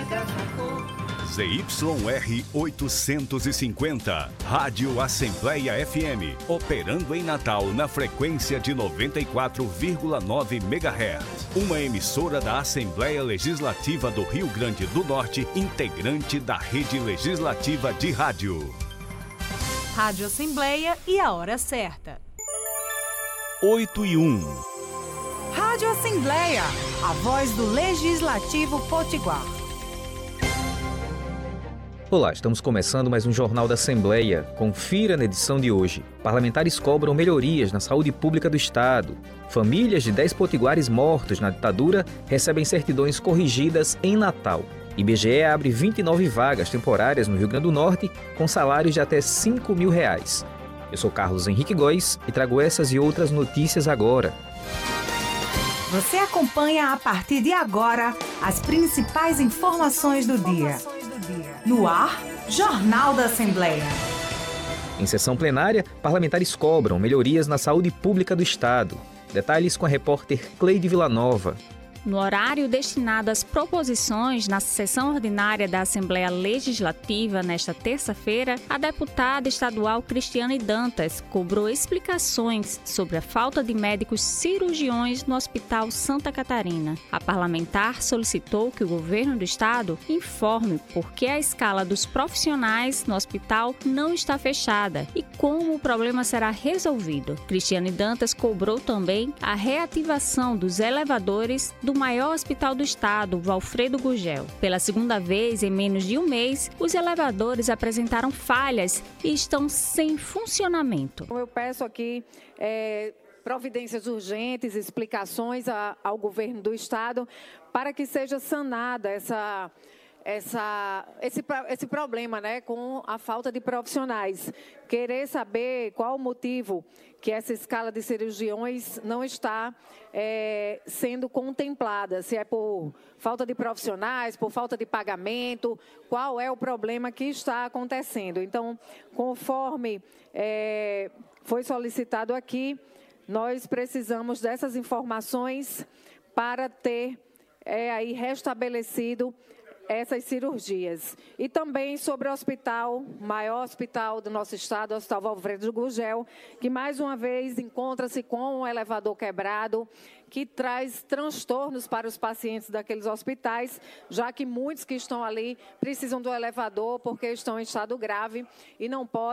ZYR 850, Rádio Assembleia FM, operando em Natal na frequência de 94,9 MHz. Uma emissora da Assembleia Legislativa do Rio Grande do Norte, integrante da Rede Legislativa de Rádio. Rádio Assembleia e a hora certa. 8:01. Rádio Assembleia, a voz do Legislativo Potiguar. Olá, estamos começando mais um Jornal da Assembleia. Confira na edição de hoje. Parlamentares cobram melhorias na saúde pública do Estado. Famílias de 10 potiguares mortos na ditadura recebem certidões corrigidas em Natal. IBGE abre 29 vagas temporárias no Rio Grande do Norte com salários de até R$5.000. Eu sou Carlos Henrique Góes e trago essas e outras notícias agora. Você acompanha a partir de agora as principais informações do dia. No ar, Jornal da Assembleia. Em sessão plenária, parlamentares cobram melhorias na saúde pública do Estado. Detalhes com a repórter Cleide Villanova. No horário destinado às proposições na sessão ordinária da Assembleia Legislativa, nesta terça-feira, a deputada estadual Cristiane Dantas cobrou explicações sobre a falta de médicos cirurgiões no Hospital Santa Catarina. A parlamentar solicitou que o governo do estado informe por que a escala dos profissionais no hospital não está fechada e como o problema será resolvido. Cristiane Dantas cobrou também a reativação dos elevadores do maior hospital do estado, o Alfredo Gurgel. Pela segunda vez em menos de um mês, os elevadores apresentaram falhas e estão sem funcionamento. Eu peço aqui providências urgentes, explicações ao governo do estado para que seja sanada esse problema, né, com a falta de profissionais. Querer saber qual o motivo que essa escala de cirurgiões não está sendo contemplada, se é por falta de profissionais, por falta de pagamento, qual é o problema que está acontecendo. Então, conforme foi solicitado aqui, nós precisamos dessas informações para ter aí restabelecido essas cirurgias. E também sobre o hospital, maior hospital do nosso estado, o Hospital Alfredo Gurgel, que mais uma vez encontra-se com um elevador quebrado, que traz transtornos para os pacientes daqueles hospitais, já que muitos que estão ali precisam do elevador porque estão em estado grave e não podem